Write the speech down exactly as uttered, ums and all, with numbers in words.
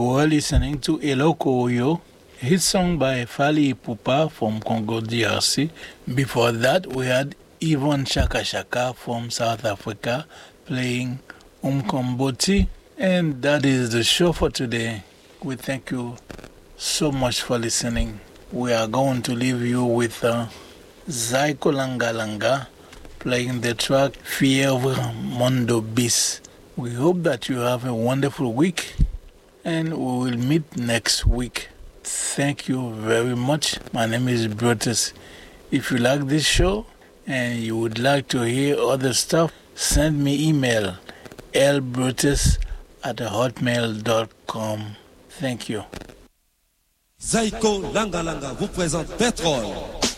were listening to Eloko Oyo, a hit song by Fally Ipupa from Congo D R C. Before that, we had Yvonne Chaka Chaka from South Africa playing Umkomboti. And that is the show for today. We thank you so much for listening. We are going to leave you with uh, Zaiko Langa Langa playing the track Fievre Mondo Bis. We hope that you have a wonderful week and we will meet next week. Thank you very much. My name is Brutus. If you like this show and you would like to hear other stuff, send me email lbrutus at hotmail dot com. Thank you. Zaiko Langa Langa vous présente Pétrole.